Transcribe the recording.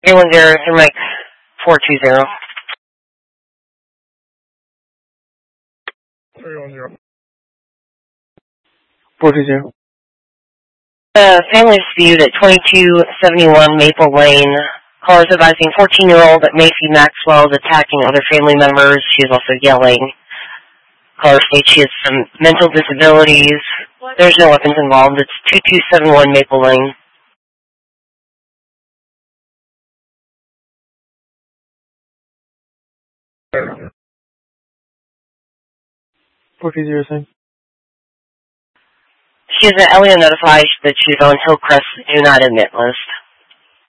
A10, Mike 420. 310. 420. Family dispute at 2271 Maple Lane. Callers advising 14-year-old Macy Maxwell is attacking other family members. She is also yelling. Caller states she has some mental disabilities. There's no weapons involved. It's 2271 Maple Lane. 420, same. She is an LEO notified that she's on Hillcrest Do Not Admit list.